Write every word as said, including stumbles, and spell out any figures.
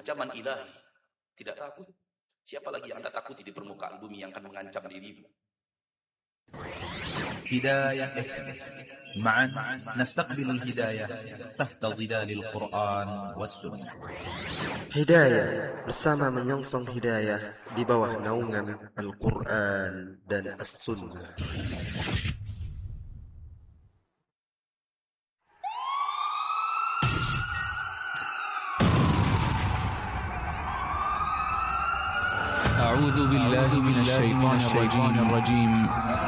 ancaman ilahi, tidak takut, siapa lagi yang Anda takuti di permukaan bumi yang akan mengancam dirimu? Hidayah معا نستقبل الهداية تحت ظلال القرآن والسنة. Hidayah bersama menyongsong hidayah di bawah naungan Al-Quran dan As-Sunnah. أعوذ بالله من الشيطان الرجيم